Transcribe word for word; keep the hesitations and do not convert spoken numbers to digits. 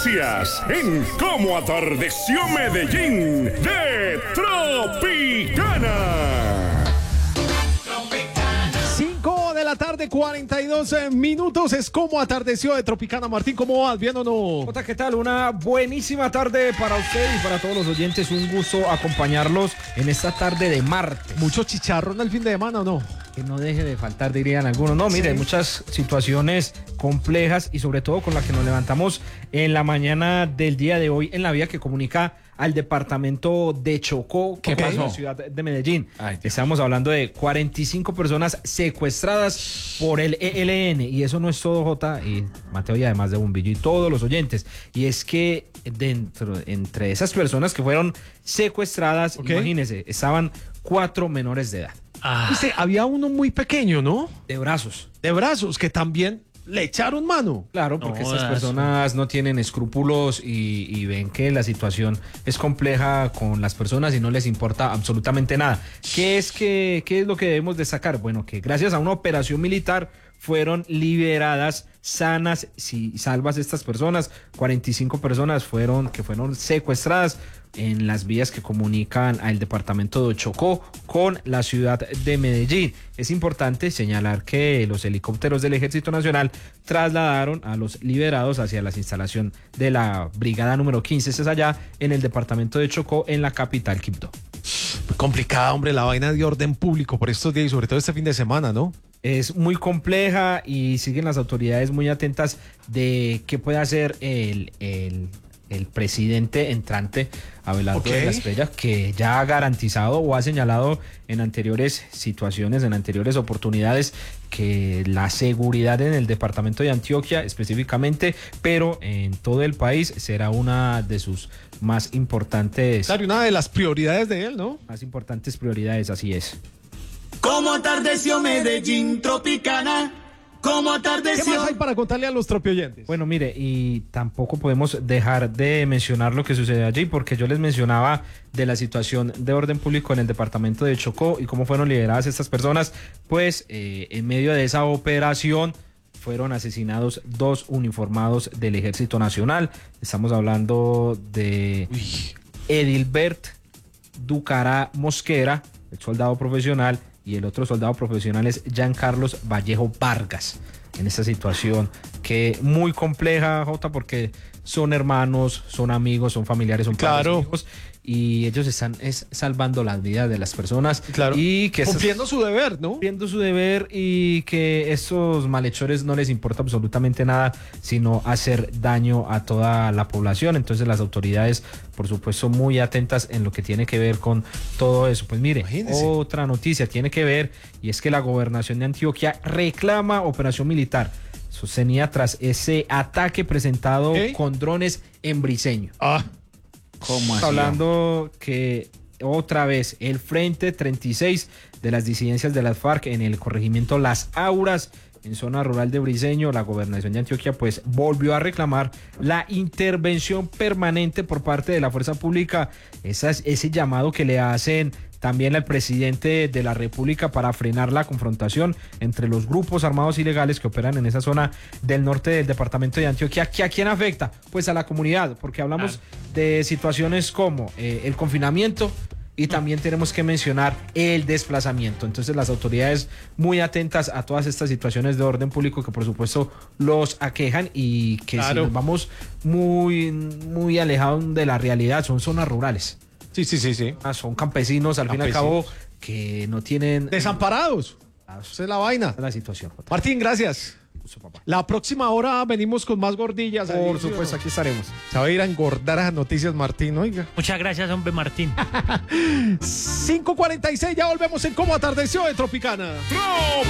noticias en Cómo Atardeció Medellín de Tropicana. cinco de la tarde, cuarenta y dos minutos. Es Cómo Atardeció de Tropicana. Martín, ¿cómo vas? ¿Bien o no? Jota, ¿qué tal? Una buenísima tarde para usted y para todos los oyentes. Un gusto acompañarlos en esta tarde de martes. ¿Mucho chicharrón al fin de semana o no? Que no deje de faltar, dirían algunos. No, mire, Sí. muchas situaciones complejas y sobre todo con las que nos levantamos en la mañana del día de hoy en la vía que comunica al departamento de Chocó ¿Qué con pasó? la ciudad de Medellín. Ay, Dios. Estamos hablando de cuarenta y cinco personas secuestradas por el E L N y eso no es todo, Jota, y Mateo y además de Bombillo y todos los oyentes. Y es que dentro, entre esas personas que fueron secuestradas, Ok. imagínense, estaban cuatro menores de edad. Dice, había uno muy pequeño, ¿no? De brazos. De brazos, que también le echaron mano. Claro, porque No, estas eso. personas no tienen escrúpulos y, y ven que la situación es compleja con las personas y no les importa absolutamente nada. ¿Qué es, que, qué es lo que debemos destacar? Bueno, que gracias a una operación militar fueron liberadas sanas y salvas estas personas. cuarenta y cinco personas fueron que fueron secuestradas en las vías que comunican al departamento de Chocó con la ciudad de Medellín. Es importante señalar que los helicópteros del Ejército Nacional trasladaron a los liberados hacia la instalación de la brigada número quince, esa es allá en el departamento de Chocó, en la capital Quibdó. Muy complicada, hombre, la vaina de orden público por estos días y sobre todo este fin de semana, ¿no? Es muy compleja y siguen las autoridades muy atentas de qué puede hacer el, el, el presidente entrante, Abelardo Ok. de la Espriella, que ya ha garantizado o ha señalado en anteriores situaciones, en anteriores oportunidades, que la seguridad en el departamento de Antioquia específicamente, pero en todo el país, será una de sus más importantes, Claro, una de las prioridades de él, ¿no? más importantes prioridades, así es. Como atardeció Medellín, Tropicana. Como ¿Qué atardeció. más hay para contarle a los tropioyentes? Bueno, mire, y tampoco podemos dejar de mencionar lo que sucede allí, porque yo les mencionaba de la situación de orden público en el departamento de Chocó y cómo fueron liberadas estas personas. Pues eh, en medio de esa operación fueron asesinados dos uniformados del Ejército Nacional. Estamos hablando de Uy, Edilbert Ducará Mosquera, el soldado profesional, y el otro soldado profesional es Jean Carlos Vallejo Vargas. En esta situación que muy compleja, Jota, porque son hermanos, son amigos, son familiares, son padres, Claro. hijos, y ellos están es, salvando las vidas de las personas. claro. Y que estas- cumpliendo su deber, ¿no? cumpliendo su deber y que estos malhechores no les importa absolutamente nada, sino hacer daño a toda la población. Entonces las autoridades, por supuesto, muy atentas en lo que tiene que ver con todo eso. Pues mire, Imagínese. otra noticia tiene que ver, y es que la gobernación de Antioquia reclama operación militar sostenida tras ese ataque presentado ¿Qué? con drones en Briseño. Ah, ¿Cómo Estamos hablando que otra vez el Frente treinta y seis de las disidencias de las FARC en el corregimiento Las Auras, en zona rural de Briseño, la gobernación de Antioquia pues volvió a reclamar la intervención permanente por parte de la fuerza pública, Esas, ese llamado que le hacen también al presidente de la República para frenar la confrontación entre los grupos armados ilegales que operan en esa zona del norte del departamento de Antioquia. ¿Que a quién afecta? Pues a la comunidad, porque hablamos de situaciones como eh, el confinamiento, y también tenemos que mencionar el desplazamiento. Entonces las autoridades muy atentas a todas estas situaciones de orden público que por supuesto los aquejan, y que Claro. si nos vamos muy, muy alejados de la realidad, son zonas rurales. sí, sí, sí, sí. Ah, son campesinos, al fin y al cabo, que no tienen Desamparados. Esa es la vaina. la situación. Martín, gracias. Su papá. La próxima hora venimos con más gordillas. ahí, Por ¿sí o supuesto, no? aquí estaremos. Se va a ir a engordar esas noticias, Martín, oiga. Muchas gracias, hombre Martín. cinco cuarenta y seis, ya volvemos en Cómo Atardeció de Tropicana.